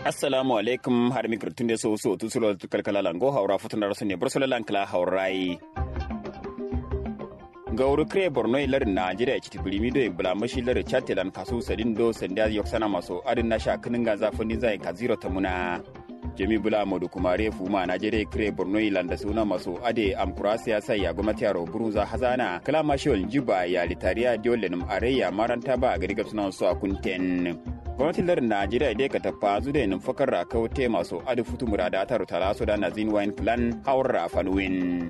assalamu alaikum har mikrotun da so tusulo kalkala lango haura futun rasu ne bursula lankala haurai gauru kre borno ilar najeriya kiti bulimi do bula mashi lar chatelan kasu sadin do sanda yoksana maso adin na sha kinin ga zafin zai ka zero tamuna jami bula modu kumare fuma najeriya kre borno ilan da suna maso ade amkura siyasa ya gwamnati yaro buruza hazana kala mashol jiba ya litariya diolenum areya maranta ba gari gabsuna so akunten gwamnatin lardin najeriya dai ka tafa zu da numfakar rakaute masu adu futu murada ta rutala su da nazin wine plan haura fanuwin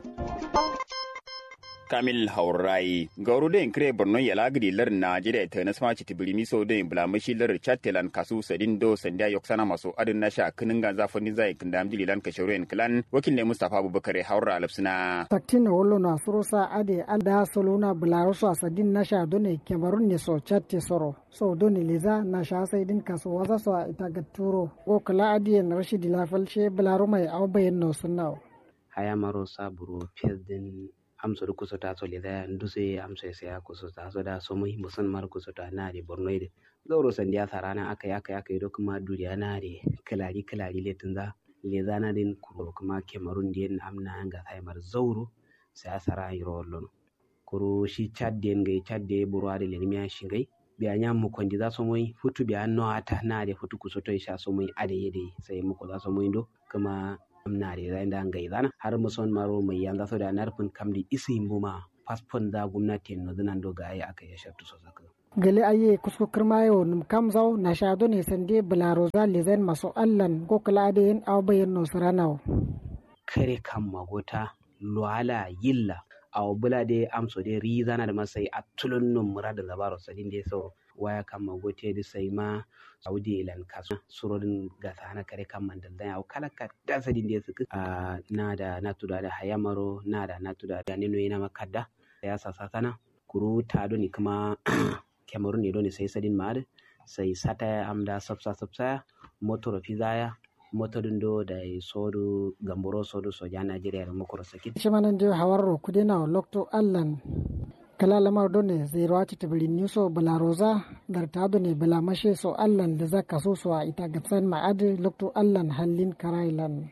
kamil haurai gauru da kire borno ya lagri lardin najeriya ta nasma ci tibirimi so da bulamashi lardin chattelan kasu sadin do sanda yoksana masu adun nasha kinin ga zafin zai kinda amjili lan kashirin clan wakil ne mustafa abubakar haura alapsina taktina wollo na surusa ade alda soluna bularusa sadin nasha done kemarun ne so chatte soro so doni liza na sha sai din kaso wasa so ita gatturo ko kala adiyan rashidi lafalshe bularo mai awbayen no sunnaw haya maro saburo fizdin amso du kusota so liza nduse amso ya kusota so da so muhimmo san mar kusota na de borno ide zoro sandiya sarana aka do kuma duriya na de kalari letunza liza na din kuro kuma kemarun din amna anga haimar zauro sai asara yiro lon kuro shi chadden burwade le miya shingai biya nyam mu kondi za so moy futu biya no ata na de futu kusoto isha so moy ade yede sai mu ko za so moy do kuma amna de zai da ngai zana har muson maro mai yanda so da narfin kamdi isi mbuma passport da gwamnati no zanan do ga ai aka ya shartu so saka gele aye kusko kirmayo num kamzau na shado ne sande bularoza lezen maso allan ko kala de en awbayen no saranaw kare kam magota luala yilla aw bula de amso de rizana da masai atulun num murada zabaro sadin de so waya kam magote de sai ma saudi ilan kasu surodin gasa na kare kan mandaldan aw kala ka da sadin de su na da natuda da hayamaro na da natuda da neno yana makadda ya sasatana kuru ta do ni kuma Cameroon ne do ni sai sadin ma sai sata amda sabsa motor fizaya motodin do da sodu gamboro sodu soja Najeriya da makoro sakit shimanan de hawarro kudena lokto allan kala lamar do ne zero ta tabiri nyuso balaroza garta do ne bala mashe so allan da zaka so a ita gatsan ma'ad lokto allan hallin karailan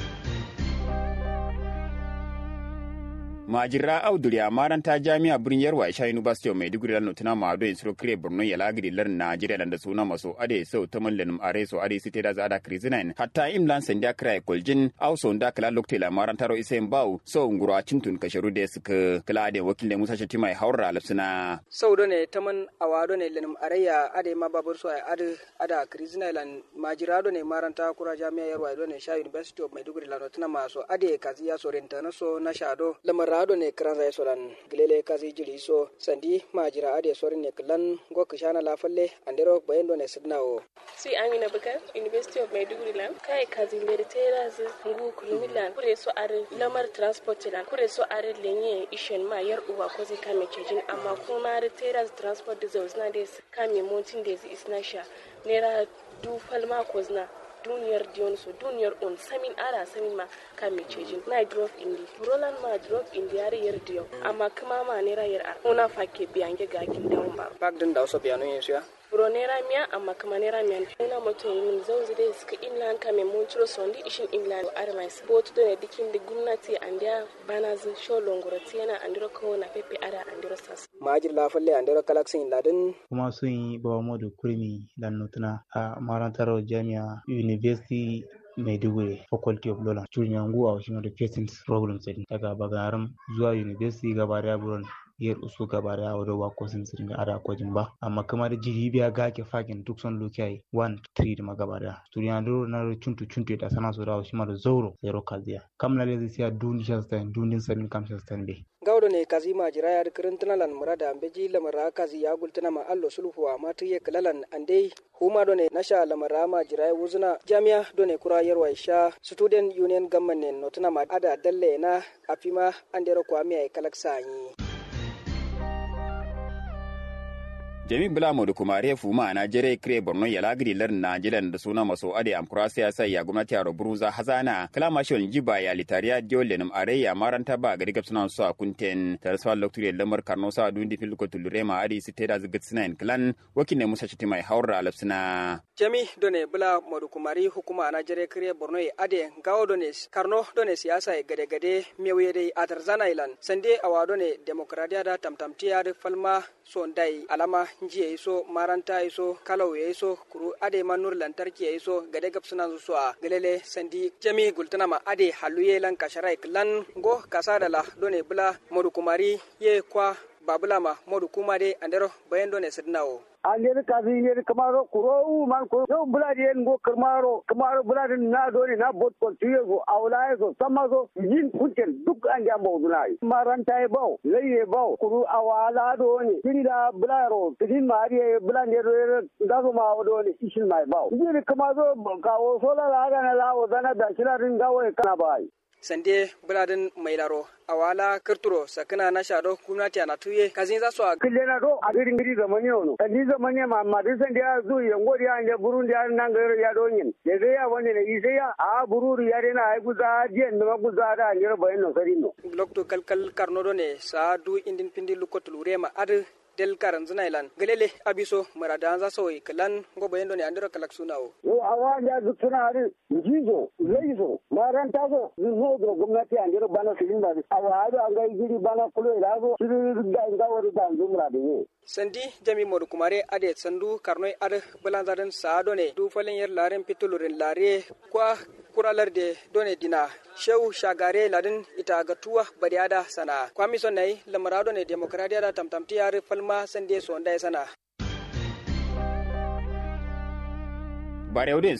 majira auduriya maranta jami'a birnin yarwa isha university of maiduguri lan nutuna ma do insuro kire borno ya lagri lar najeriya lan da suna maso ade so tamallan are so ade site da zada krizinain hatta imlan sanda krai koljin au so nda kala lokte la maranta ro isen baw so nguro cintun kasharu de suka kala ade wakil ne musa shatima mai haura alapsina so do ne taman awado ne lenum areya ade ma babur so ade ada krizinain lan majira do ne maranta kura jami'a yarwa do ne sha university of maiduguri lan nutuna ma so ade kaziya so rentana so na shado lamar ado ne kranza solan glele kazi jiri so sandi majira ade sorin ne klan go kishana la falle andero bayendo ne sidnawo si amina bakar university of maiduguri lan kai kazi meritera zu ngu kulmilan kure so are lamar transport lan kure so are lenye ishen ma yar uwa ko zai kame kejin amma kuma retera transport da zozna des kame montin des isnasha nera du falma kozna duniyar dion so duniyar on samin ma kame cejin na drop indi roland ma drop indi yar yar diyo amma kuma ma ne rayar ar una fakke biyange ga kin dawo ba bag din da so biyano yin ya bro ne ramiya amma kuma ne ramiya ina mutum min zauzi dai suka inland kame montro sondi ishin inland armais bot do ne dikin di gumnati andia banazu show longorati yana andiro ko na pepe ara andiro sas majir la falle andiro kalaksin ladin kuma sun yi bawa modu kurmi dan nutuna a marantar jami'a university Maiduguri Faculty of Law Churnyangu a wasu da patients problems daga Bagaram zuwa university gaba da buron yar usu gaba da wadda wa kosin sirin da ada kwajin ba amma kamar jiri biya ga ke fakin duk son lokai 1 3 da magaba da Churnyangu na chuntu da sana so da wasu da zauro zero kaziya kamna le zai dun shastan dun sanin kam shastan be gawdo ne kazi majira ya kirintuna lan murada ambeji lamara kazi ya gultuna ma allo sulhu wa matu ye kalalan andei huma do ne nasha lamara majira ya wuzuna jami'a do ne kura yarwa isha student union government ne notuna ma ada dalle na afima andero kwa mi ay kalaksanyi jami bula modu kuma refu ma na jere kre borno ya lagri lar na jilan da suna maso ade amkura siyasa ya gwamnati aro buruza hazana kalama shon jiba ya litariya dole nim areya maranta ba gari gapsuna so kunten taraswa lokture lamar karno sa dundi fil ko tulurema adi siteda zigitsina en klan wakine musa chiti mai haura alapsina jami done bula modu kumari hukuma na jere kre borno ya ade gawo done karno done siyasa ya gade gade mewe dai atarzana ilan sande awado ne demokradiya da tamtamtiya da falma son dai alama njiye iso maranta iso kalau ya iso kuru ade manur lantarki ya iso gade gapsuna su a galele sandi jami gultana ma ade haluye lan kasharai klan go kasadala done bula modu kumari ye kwa babula ma modu kumade andero bayan done sidnawo angere kazi yeri kamaro kuro man ko yo buladi en go kamaro buladi na doni na bot ko tiyo awlaye so samazo yin kutel duk an jambo dunai maranta e baw leye baw kuru awala doni tinda bularo tin mariye bulande ndago ma doni ishin mai baw yeri kamaro kawo sola laga na lawo dana da shilarin gawo kana bai sande buladin mailaro awala kirturo sakana na shado gwamnati ana tuye kazin za su a killena do a girin giri zamani ono kadi zamani ma disan da zu yango da anje burundi an nan garo ya donyin da zai ya wanda ne isaya a bururu ya rena ai guza jiyan da guza da anje bayan no sarino lokto kalkal karno ne sa du indin pindi lukotul rema ad del karan zinailan galele abiso maradan za so kalan go bayendo ne andiro kalak sunawo awa ya zutuna ari jizo leizo maran tazo zo do gwamnati andiro bana silinda awa da ga giri bana kulo irago siri da ngawari da zumra de sandi jami modu kumare ade sandu karnoi ad bulanzadan saado ne du falen yer laren pitulurin lare kwa kuralar de done dina shew shagare ladin ita gatuwa bariada sana kwami sonai lamarado ne demokradiya da tamtamti yare falma sande sonda sana bare